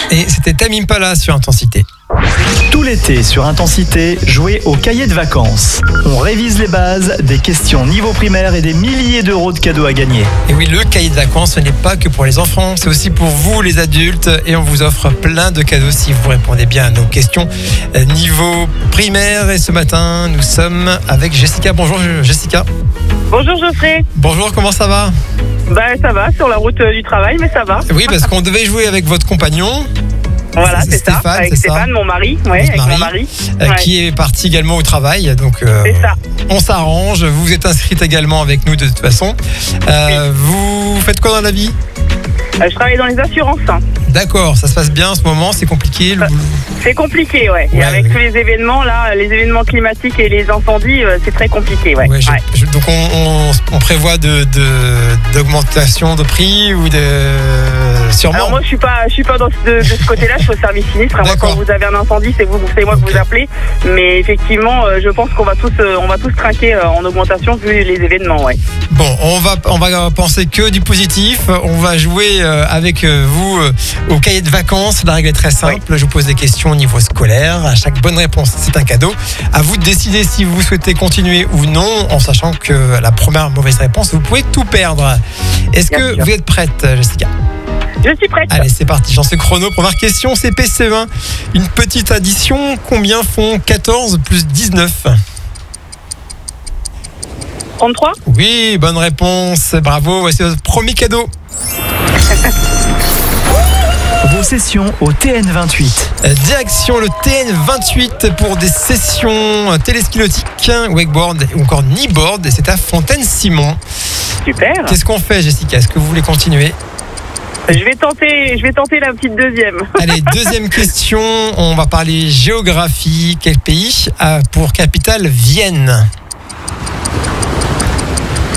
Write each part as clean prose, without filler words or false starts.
Et c'était Tame Impala sur Intensité. Tout l'été sur Intensité, jouez au cahier de vacances. On révise les bases, des questions niveau primaire et des milliers d'euros de cadeaux à gagner. Et oui, le cahier de vacances, ce n'est pas que pour les enfants, c'est aussi pour vous les adultes. Et on vous offre plein de cadeaux si vous répondez bien à nos questions niveau primaire. Et ce matin, nous sommes avec Jessica. Bonjour Jessica. Bonjour Geoffrey. Bonjour, comment ça va ? Ça va, sur la route du travail, mais ça va. Oui, parce qu'on devait jouer avec votre compagnon. Voilà, c'est ça, Stéphane, avec c'est Stéphane, ça. mon mari, mon mari. Qui est parti également au travail. Donc, C'est ça. on s'arrange. Vous êtes inscrite également avec nous de toute façon. Vous faites quoi dans la vie ? Je travaille dans les assurances. D'accord, ça se passe bien en ce moment, c'est compliqué. C'est compliqué, ouais. Et avec tous les événements, là, les événements climatiques et les incendies, c'est très compliqué, ouais. Donc on prévoit d'augmentation de prix ou de... Sûrement. Alors moi, je suis pas de ce côté-là, je suis au service sinistre. Moi, quand vous avez un incendie, c'est moi que vous appelez. Mais effectivement, je pense qu'on va tous trinquer en augmentation vu les événements, ouais. Bon, on va penser que du positif. On va jouer avec vous au cahier de vacances. La règle est très simple. Je vous pose des questions au niveau scolaire. À chaque bonne réponse, c'est un cadeau. À vous de décider si vous souhaitez continuer ou non, en sachant que la première mauvaise réponse, vous pouvez tout perdre. Est-ce que vous êtes prête, Jessica ? Je suis prête. Allez, c'est parti. J'en sais chrono. Première question, c'est PC20. Une petite addition. Combien font 14 plus 19 ? 33 ? Oui, bonne réponse. Bravo. Voici votre premier cadeau. Vos sessions au TN28. Direction le TN28 pour des sessions téléski nautique, wakeboard ou encore kneeboard. Et c'est à Fontaine-Simon. Super. Qu'est-ce qu'on fait, Jessica ? Est-ce que vous voulez continuer ? Je vais tenter la petite deuxième. Allez, deuxième question. On va parler géographie. Quel pays a pour capitale Vienne ? L'Autriche ?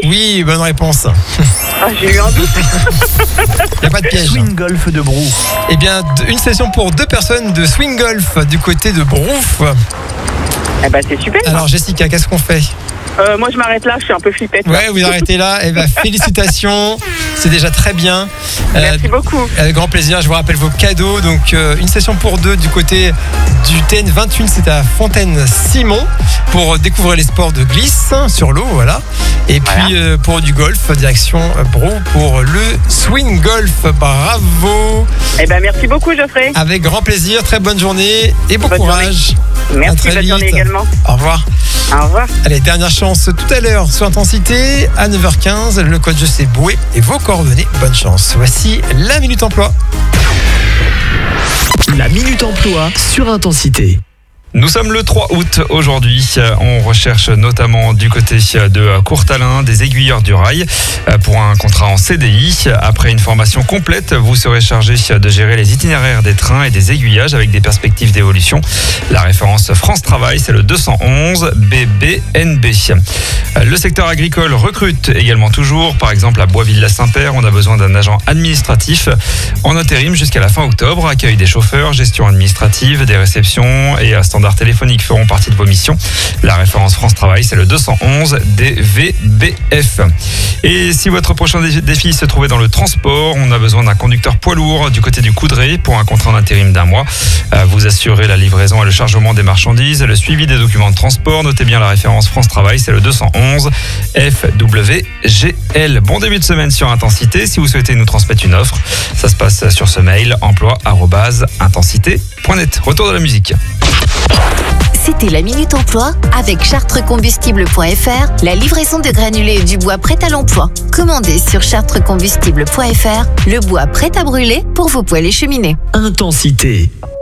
Oui, bonne réponse. J'ai eu un doute. Il n'y a pas de piège. Swing golf de Brou. Eh bien, une session pour 2 personnes de swing golf du côté de Brouf. C'est super. Alors, Jessica, qu'est-ce qu'on fait ? Moi, je m'arrête là, je suis un peu flippette. Ouais, vous arrêtez là. Eh bien, félicitations. C'est déjà très bien. Merci beaucoup. Avec grand plaisir. Je vous rappelle vos cadeaux. Donc, une session pour 2 du côté du TN28, c'est à Fontaine-Simon pour découvrir les sports de glisse sur l'eau, voilà. Et puis, pour du golf, direction Brou pour le swing golf. Bravo. Merci beaucoup, Geoffrey. Avec grand plaisir. Très bonne journée et bon courage. Merci, bonne journée également. Au revoir. Au revoir. Allez, dernière chance tout à l'heure sur Intensité, à 9h15. Le code c'est Boué et vos coordonnées. Bonne chance. Voici la Minute Emploi. La Minute Emploi sur Intensité. Nous sommes le 3 août aujourd'hui. On recherche notamment du côté de Courtalin des aiguilleurs du rail pour un contrat en CDI. Après une formation complète, vous serez chargé de gérer les itinéraires des trains et des aiguillages avec des perspectives d'évolution. La référence France Travail, c'est le 211 BBNB. Le secteur agricole recrute également toujours. Par exemple, à Boisville-la-Saint-Père, on a besoin d'un agent administratif en intérim jusqu'à la fin octobre. Accueil des chauffeurs, gestion administrative, des réceptions et standards téléphoniques feront partie de vos missions. La référence France Travail, c'est le 211 DVBF. Et si votre prochain défi se trouvait dans le transport, on a besoin d'un conducteur poids lourd du côté du Coudray pour un contrat d'intérim d'1 mois. Vous assurez la livraison et le chargement des marchandises, le suivi des documents de transport. Notez bien la référence France Travail, c'est le 211 FWGL. Bon début de semaine sur Intensité. Si vous souhaitez nous transmettre une offre, ça se passe sur ce mail emploi@intensité.net. Retour de la musique. C'était la Minute Emploi avec chartrecombustible.fr, la livraison de granulés et du bois prêt à l'emploi. Commandez sur chartrecombustible.fr le bois prêt à brûler pour vos poêles et cheminées. Intensité.